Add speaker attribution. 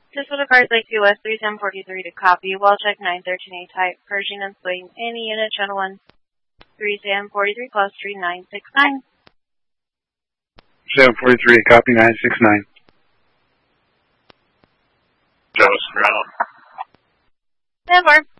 Speaker 1: This will depart like US 3743 to copy. Wellcheck 913A type. Pershing and swing. Any unit, channel 1. 3743 plus 3969.
Speaker 2: 743, copy 969.
Speaker 3: Joe's ground.
Speaker 1: And more.